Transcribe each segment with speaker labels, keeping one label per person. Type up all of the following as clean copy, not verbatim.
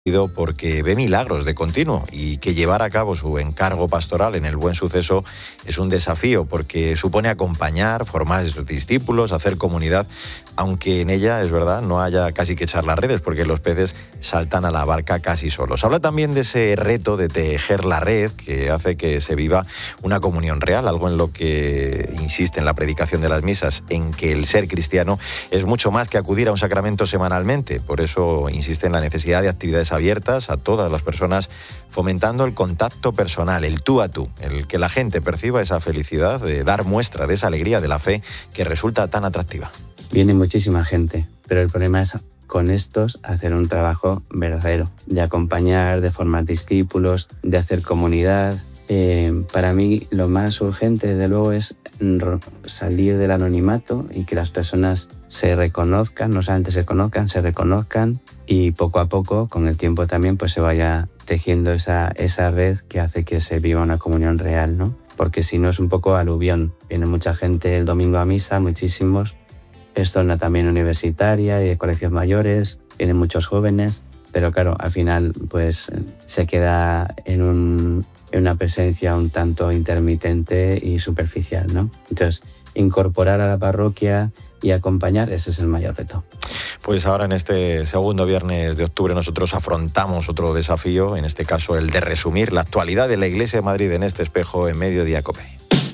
Speaker 1: porque ve milagros de continuo y que llevar a cabo su encargo pastoral en el Buen Suceso es un desafío porque supone acompañar, formar a sus discípulos, hacer comunidad, aunque en ella, es verdad, no haya casi que echar las redes porque los peces saltan a la barca casi solos. Habla también de ese reto de tejer la red que hace que se viva una comunión real, algo en lo que insiste en la predicación de las misas, en que el ser cristiano es mucho más que acudir a un sacramento semanalmente. Por eso insiste en la necesidad de actividades abiertas a todas las personas, fomentando el contacto personal, el tú a tú, el que la gente perciba esa felicidad de dar muestra de esa alegría de la fe que resulta tan atractiva.
Speaker 2: Viene muchísima gente, pero el problema es con estos hacer un trabajo verdadero, de acompañar, de formar discípulos, de hacer comunidad. Para mí lo más urgente, desde luego, es salir del anonimato y que las personas se reconozcan, no solamente se conozcan, se reconozcan y poco a poco, con el tiempo también, pues se vaya tejiendo esa red que hace que se viva una comunión real, ¿no? Porque si no es un poco aluvión. Viene mucha gente el domingo a misa, muchísimos. Es zona también universitaria y de colegios mayores, vienen muchos jóvenes, pero claro, al final pues se queda en una presencia un tanto intermitente y superficial, ¿no? Entonces, incorporar a la parroquia y acompañar, ese es el mayor reto.
Speaker 1: Pues ahora en este segundo viernes de octubre nosotros afrontamos otro desafío, en este caso el de resumir la actualidad de la Iglesia de Madrid en este espejo en Mediodía COPE.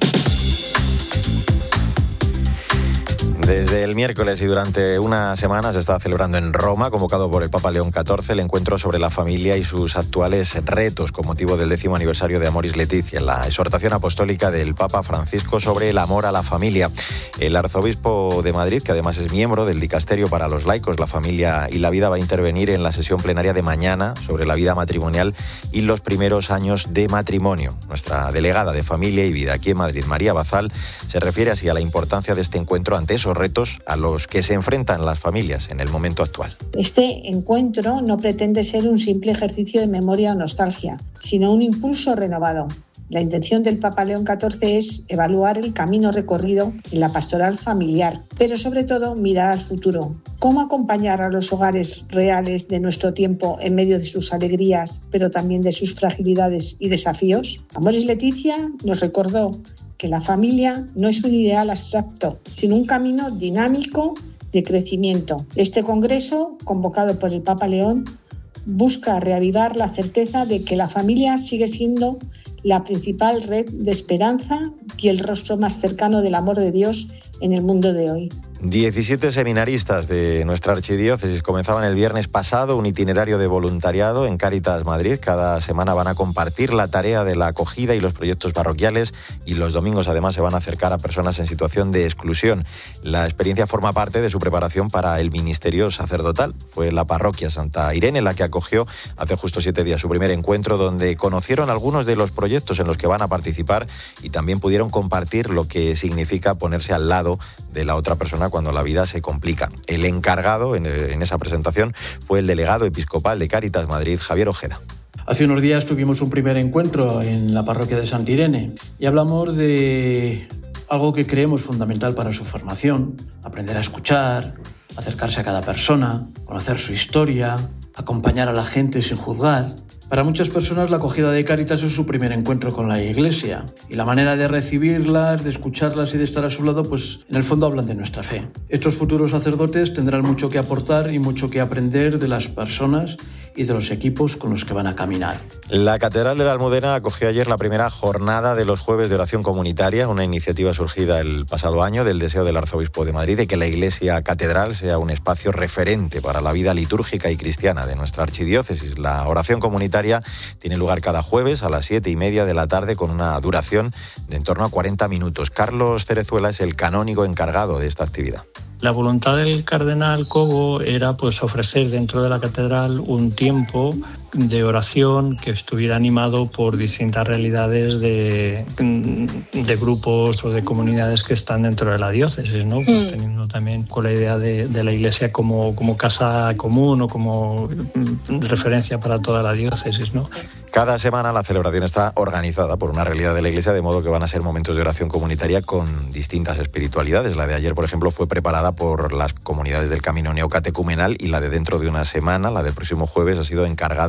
Speaker 1: Desde el miércoles y durante una semana se está celebrando en Roma, convocado por el Papa León XIV, el encuentro sobre la familia y sus actuales retos con motivo del 10º aniversario de Amoris Laetitia, la exhortación apostólica del Papa Francisco sobre el amor a la familia. El arzobispo de Madrid, que además es miembro del Dicasterio para los laicos, la familia y la vida, va a intervenir en la sesión plenaria de mañana sobre la vida matrimonial y los primeros años de matrimonio. Nuestra delegada de Familia y Vida aquí en Madrid, María Bazal, se refiere así a la importancia de este encuentro ante esos retos a los que se enfrentan las familias en el momento actual.
Speaker 3: Este encuentro no pretende ser un simple ejercicio de memoria o nostalgia, sino un impulso renovado. La intención del Papa León XIV es evaluar el camino recorrido en la pastoral familiar, pero sobre todo mirar al futuro. ¿Cómo acompañar a los hogares reales de nuestro tiempo en medio de sus alegrías, pero también de sus fragilidades y desafíos? Amoris Laetitia nos recordó que la familia no es un ideal abstracto, sino un camino dinámico de crecimiento. Este congreso, convocado por el Papa León, busca reavivar la certeza de que la familia sigue siendo la principal red de esperanza y el rostro más cercano del amor de Dios en el mundo de hoy.
Speaker 1: 17 seminaristas de nuestra archidiócesis comenzaban el viernes pasado un itinerario de voluntariado en Cáritas Madrid. Cada semana van a compartir la tarea de la acogida y los proyectos parroquiales y los domingos además se van a acercar a personas en situación de exclusión. La experiencia forma parte de su preparación para el ministerio sacerdotal. Fue la parroquia Santa Irene la que acogió hace justo 7 días su primer encuentro, donde conocieron algunos de los proyectos en los que van a participar y también pudieron compartir lo que significa ponerse al lado de la otra persona cuando la vida se complica. El encargado en esa presentación fue el delegado episcopal de Cáritas Madrid, Javier Ojeda.
Speaker 4: Hace unos días tuvimos un primer encuentro en la parroquia de Santa Irene y hablamos de algo que creemos fundamental para su formación: aprender a escuchar, acercarse a cada persona, conocer su historia, acompañar a la gente sin juzgar. Para muchas personas la acogida de Cáritas es su primer encuentro con la Iglesia y la manera de recibirlas, de escucharlas y de estar a su lado, pues en el fondo hablan de nuestra fe. Estos futuros sacerdotes tendrán mucho que aportar y mucho que aprender de las personas y de los equipos con los que van a caminar.
Speaker 1: La Catedral de la Almudena acogió ayer la primera jornada de los jueves de oración comunitaria, una iniciativa surgida el pasado año del deseo del arzobispo de Madrid de que la Iglesia Catedral sea un espacio referente para la vida litúrgica y cristiana de nuestra archidiócesis. La oración comunitaria tiene lugar cada jueves a las 7:30 de la tarde con una duración de en torno a 40 minutos. Carlos Cerezuela es el canónigo encargado de esta actividad.
Speaker 5: La voluntad del cardenal Cobo era ofrecer dentro de la catedral un tiempo de oración que estuviera animado por distintas realidades de grupos o de comunidades que están dentro de la diócesis, ¿no? Pues teniendo también con la idea de la Iglesia como casa común o como referencia para toda la diócesis, ¿no?
Speaker 1: Cada semana la celebración está organizada por una realidad de la Iglesia, de modo que van a ser momentos de oración comunitaria con distintas espiritualidades. La de ayer, por ejemplo, fue preparada por las comunidades del Camino Neocatecumenal y la de dentro de una semana, la del próximo jueves, ha sido encargada